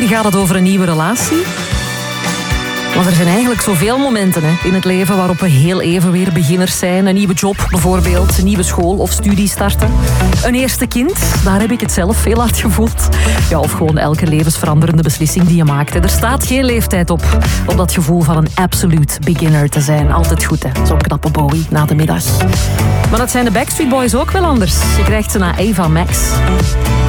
Misschien gaat het over een nieuwe relatie. Maar er zijn eigenlijk zoveel momenten in het leven waarop we heel even weer beginners zijn. Een nieuwe job bijvoorbeeld, een nieuwe school of studie starten. Een eerste kind, daar heb ik het zelf veel aan gevoeld. Ja, of gewoon elke levensveranderende beslissing die je maakt. Er staat geen leeftijd op om dat gevoel van een absolute beginner te zijn. Altijd goed, hè? Zo'n knappe Bowie na de middag. Maar dat zijn de Backstreet Boys ook wel anders. Je krijgt ze na Ava Max.